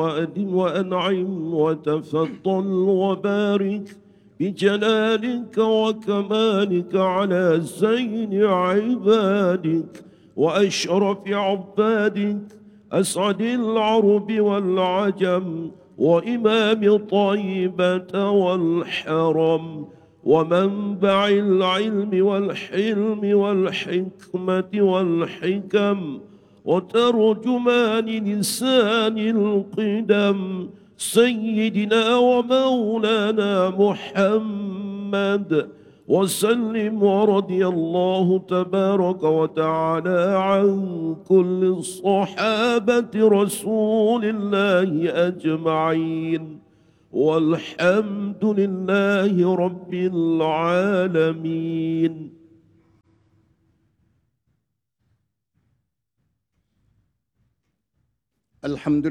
وأدم وأنعم وتفضل وبارك بجلالك وكمالك على سيد عبادك وأشرف عبادك أسعد العرب والعجم وإمام طيبة والحرم ومنبع العلم والحلم والحكمة والحكم وترجمان لسان القدم سيدنا ومولانا محمد وسلم. ورضي الله تبارك وتعالى عن كل الصحابة رسول الله أجمعين والحمد لله رب العالمين. الحمد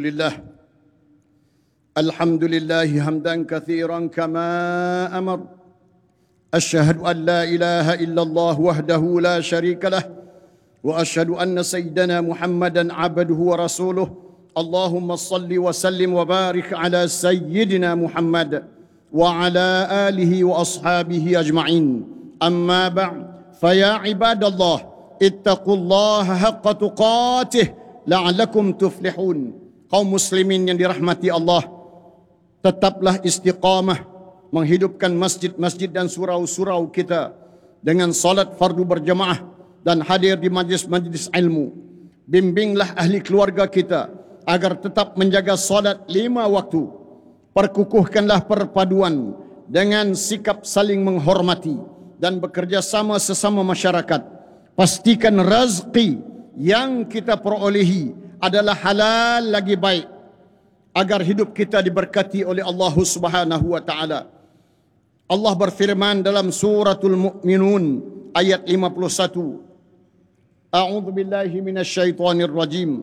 لله حمدا كثيرا كما أمر. أشهد أن لا إله إلا الله وحده لا شريك له وأشهد أن سيدنا محمدا عبده ورسوله. اللهم صل وسلم وبارك على سيدنا محمد وعلى آله وأصحابه أجمعين. أما بعد فيا عباد الله اتقوا الله حق تقاته la'allakum tuflihun. Kaum muslimin yang dirahmati Allah, tetaplah istiqamah menghidupkan masjid-masjid dan surau-surau kita dengan salat fardu berjamaah dan hadir di majlis-majlis ilmu. Bimbinglah ahli keluarga kita agar tetap menjaga salat 5 waktu. Perkukuhkanlah perpaduan dengan sikap saling menghormati dan bekerja sama sesama masyarakat. Pastikan rezeki yang kita perolehi adalah halal lagi baik agar hidup kita diberkati oleh Allah Subhanahu wa taala. Allah berfirman dalam suratul Mu'minun ayat 51. A'udzu billahi minasyaitonir rajim.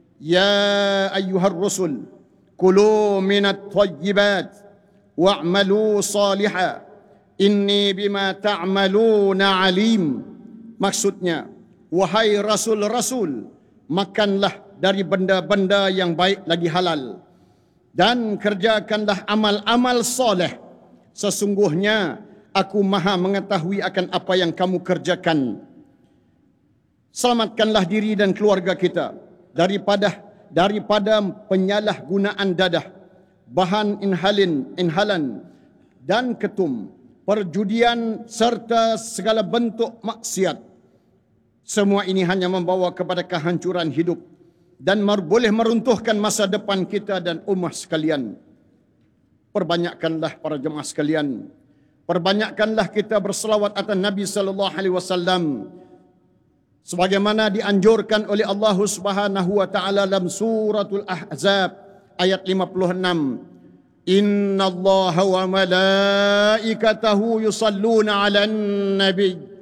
Ya ayyuhar rusul kulu minat thayyibat wa'malu salihan inni bima ta'maluna alim. Maksudnya, wahai rasul-rasul, makanlah dari benda-benda yang baik lagi halal dan kerjakanlah amal-amal soleh. Sesungguhnya aku maha mengetahui akan apa yang kamu kerjakan. Selamatkanlah diri dan keluarga kita daripada penyalahgunaan dadah, bahan inhalan dan ketum, perjudian serta segala bentuk maksiat. Semua ini hanya membawa kepada kehancuran hidup dan boleh meruntuhkan masa depan kita dan ummah sekalian. Perbanyakkanlah para jemaah sekalian, perbanyakkanlah kita berselawat atas Nabi sallallahu alaihi wasallam sebagaimana dianjurkan oleh Allah Subhanahu wa taala dalam suratul Ahzab ayat 56. Innallaha wa malaikatahu yusalluna 'alan nabiy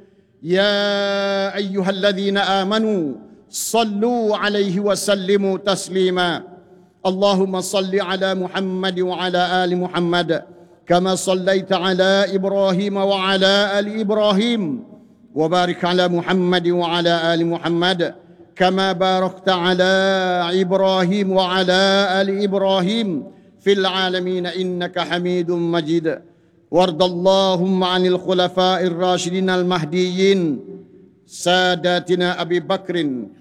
يا أيها الذين آمنوا صلوا عليه وسلموا تسليما اللهم صل على محمد وعلى آل محمد كما صليت على إبراهيم وعلى آل إبراهيم وبارك على محمد وعلى آل محمد كما باركت على إبراهيم وعلى آل إبراهيم في العالمين إنك حميد مجيد. وارض اللهم عن الخلفاء الراشدين المهديين ساداتنا أبي بكر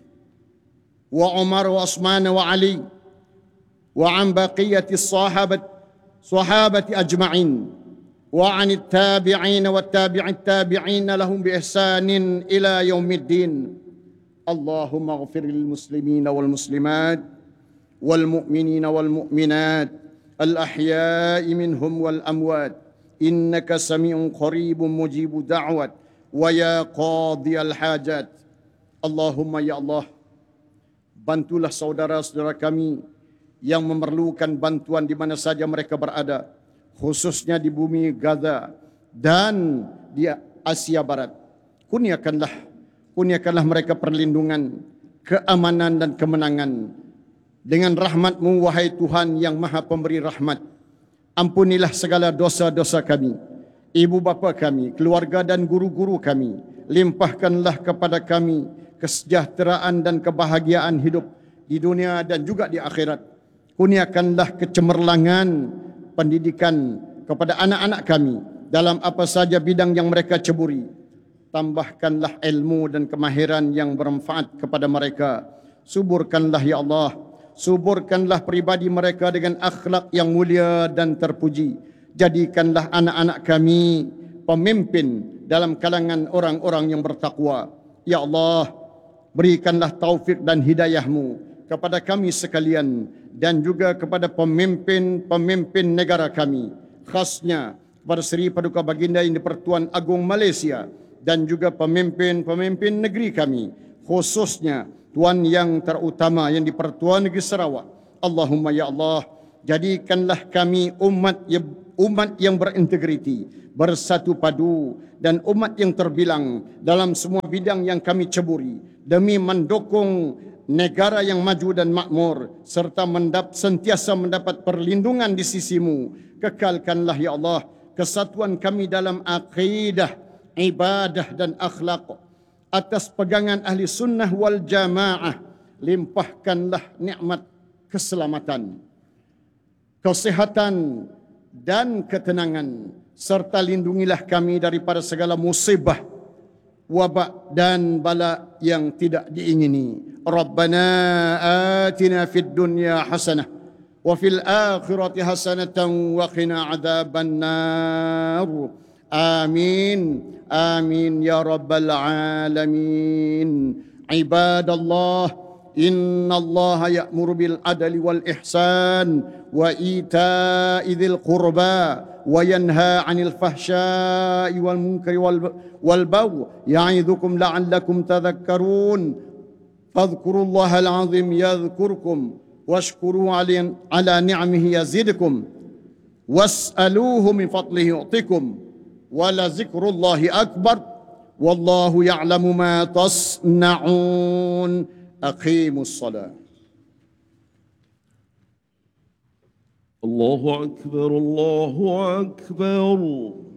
وعمر وعثمان وعلي وعن بقية الصحابة أجمعين وعن التابعين التابعين لهم بإحسان إلى يوم الدين. اللهم اغفر للمسلمين والمسلمات والمؤمنين والمؤمنات الأحياء منهم والأموات إنك سميع قريب مجيب دعوة ويا قاضي الحاجات. Allahumma ya Allah, bantulah saudara-saudara kami yang memerlukan bantuan di mana saja mereka berada, khususnya di bumi Gaza dan di Asia Barat. Kurniakanlah mereka perlindungan, keamanan dan kemenangan. Dengan rahmat-Mu wahai Tuhan yang Maha Pemberi rahmat. Ampunilah segala dosa-dosa kami, ibu bapa kami, keluarga dan guru-guru kami. Limpahkanlah kepada kami kesejahteraan dan kebahagiaan hidup di dunia dan juga di akhirat. Kurniakanlah kecemerlangan pendidikan kepada anak-anak kami dalam apa saja bidang yang mereka ceburi. Tambahkanlah ilmu dan kemahiran yang bermanfaat kepada mereka. Suburkanlah ya Allah, suburkanlah pribadi mereka dengan akhlak yang mulia dan terpuji. Jadikanlah anak-anak kami pemimpin dalam kalangan orang-orang yang bertakwa. Ya Allah, berikanlah taufik dan hidayah-Mu kepada kami sekalian dan juga kepada pemimpin-pemimpin negara kami, khasnya kepada Seri Paduka Baginda Yang di-Pertuan Agong Malaysia dan juga pemimpin-pemimpin negeri kami, khususnya Tuan yang terutama yang di-Pertuan Negeri Sarawak. Allahumma ya Allah, jadikanlah kami umat yang berintegriti, bersatu padu dan umat yang terbilang dalam semua bidang yang kami ceburi demi mendukung negara yang maju dan makmur serta sentiasa mendapat perlindungan di sisi-Mu. Kekalkanlah ya Allah kesatuan kami dalam akidah, ibadah dan akhlak atas pegangan ahli sunnah wal jamaah. Limpahkanlah nikmat keselamatan, kesehatan dan ketenangan serta lindungilah kami daripada segala musibah, wabak dan bala yang tidak diingini. Rabbana atina fid dunya hasanah wa fil akhirati hasanatan wa qina adzaban nar. Amin. Amin ya rabbal alamin. Ibadallah, innallaha ya'muru bil adli wal ihsan wa ita'i dzil qurba wa yanha 'anil fahsya'i wal munkari wal baghi ya'idzukum la'allakum tadhakkarun. Fadhkurullaha al-'azim yadhkurkum washkuru 'ala ni'amihi yazidkum was'aluhu min fadlihi yu'tikum wa la zikrullahi akbar wallahu ya'lamu ma tasna'un. Aqimus salat. الله أكبر الله أكبر.